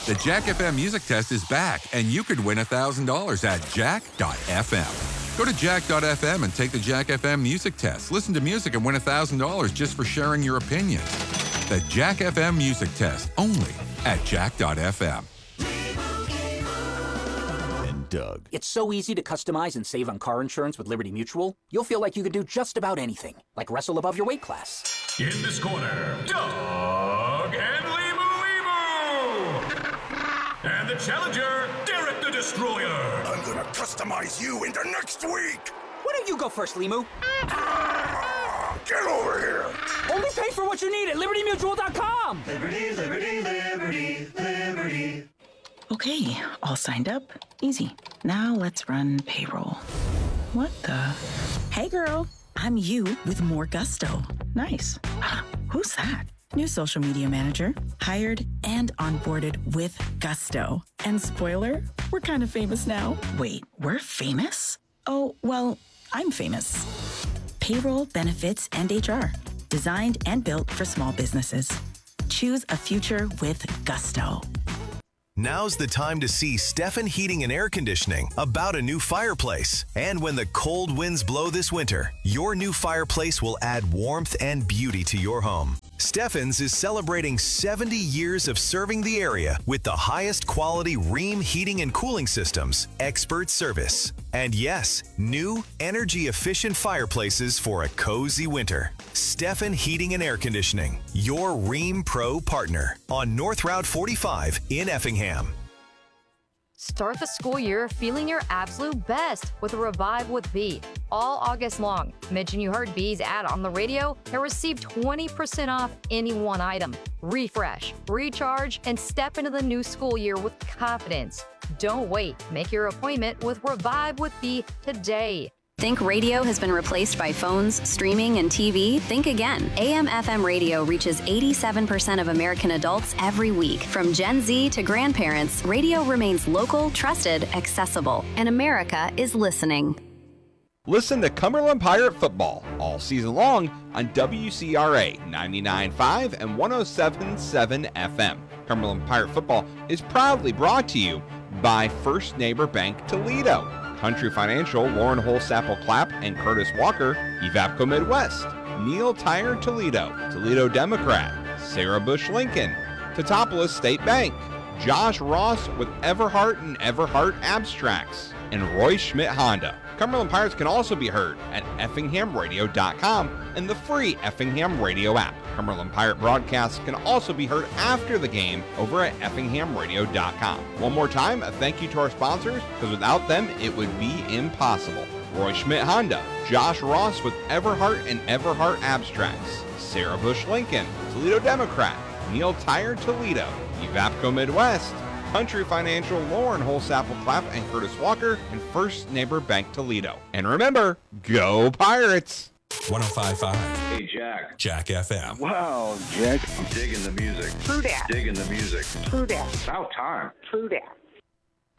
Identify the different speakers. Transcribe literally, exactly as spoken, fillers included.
Speaker 1: The Jack F M Music Test is back, and you could win one thousand dollars at jack dot f m. Go to jack dot f m and take the Jack F M Music Test. Listen to music and win one thousand dollars just for sharing your opinion. The Jack F M Music Test, only at jack dot f m.
Speaker 2: And Doug.
Speaker 3: It's so easy to customize and save on car insurance with Liberty Mutual. You'll feel like you could do just about anything, like wrestle above your weight class.
Speaker 4: In this corner, Doug and Limu Limu! And the challenger, Derek the Destroyer!
Speaker 5: I'm gonna customize you into next week!
Speaker 3: Why don't you go first, Limu?
Speaker 5: Ah, get over here!
Speaker 3: Only pay for what you need at liberty mutual dot com!
Speaker 6: Liberty, liberty, liberty, liberty.
Speaker 7: Okay, all signed up. Easy. Now let's run payroll. What the? Hey girl, I'm you with more gusto. Nice. Who's that? New social media manager, hired and onboarded with gusto. And spoiler, we're kind of famous now. Wait, we're famous? Oh, well, I'm famous. Payroll, benefits, and H R. Designed and built for small businesses. Choose a future with gusto.
Speaker 8: Now's the time to see Stefan Heating and Air Conditioning about a new fireplace. And when the cold winds blow this winter, your new fireplace will add warmth and beauty to your home. Stefan's is celebrating seventy years of serving the area with the highest quality Rheem heating and cooling systems, expert service, and yes, new energy-efficient fireplaces for a cozy winter. Stefan Heating and Air Conditioning, your Rheem Pro partner on North Route forty-five in Effingham.
Speaker 9: Start the school year feeling your absolute best with Revive with Bee. All August long, mention you heard Bee's ad on the radio and receive twenty percent off any one item. Refresh, recharge, and step into the new school year with confidence. Don't wait. Make your appointment with Revive with Bee today.
Speaker 10: Think radio has been replaced by phones, streaming, and T V? Think again. A M F M radio reaches eighty-seven percent of American adults every week. From Gen Z to grandparents, radio remains local, trusted, accessible. And America is listening.
Speaker 11: Listen to Cumberland Pirate Football all season long on W C R A ninety-nine point five and one oh seven point seven F M. Cumberland Pirate Football is proudly brought to you by First Neighbor Bank Toledo, Country Financial, Lauren Holsapple Clapp and Curtis Walker, Evapco Midwest, Neil Tire Toledo, Toledo Democrat, Sarah Bush Lincoln, Teutopolis State Bank, Josh Ross with Everhart and Everhart Abstracts, and Roy Schmidt Honda. Cumberland Pirates can also be heard at effingham radio dot com and the free Effingham Radio app. Cumberland Pirate broadcasts can also be heard after the game over at effingham radio dot com. One more time, a thank you to our sponsors, because without them, it would be impossible. Roy Schmidt Honda, Josh Ross with Everhart and Everhart Abstracts, Sarah Bush Lincoln, Toledo Democrat, Neil Tire Toledo, Evapco Midwest, Country Financial, Lauren Holsapple Clapp and Curtis Walker, and First Neighbor Bank Toledo. And remember, go Pirates!
Speaker 1: one oh five point five.
Speaker 12: Hey, Jack.
Speaker 1: Jack F M.
Speaker 12: Wow, Jack. I'm digging the music.
Speaker 13: True that.
Speaker 12: Digging the music.
Speaker 13: True that.
Speaker 12: About time.
Speaker 13: True that.